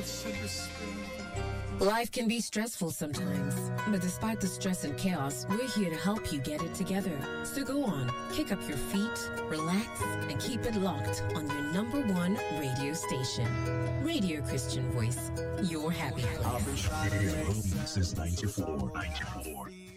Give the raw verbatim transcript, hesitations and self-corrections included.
Life can be stressful sometimes, but despite the stress and chaos, we're here to help you get it together. So go on, kick up your feet, relax, and keep it locked on your number one radio station. Radio Christian Voice, your happy place. I've been trying to make sense since ninety-four. ninety-four.